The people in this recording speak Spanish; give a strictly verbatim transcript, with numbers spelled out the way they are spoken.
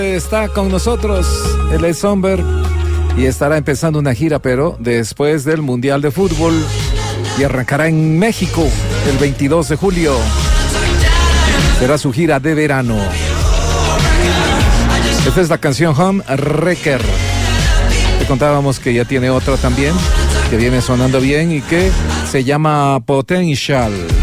Está con nosotros el Somber y estará empezando una gira, pero después del Mundial de Fútbol, y arrancará en México el veintidós de julio. Será su gira de verano. Esta es la canción Home Wrecker. Te contábamos que ya tiene otra también, que viene sonando bien y que se llama Potential.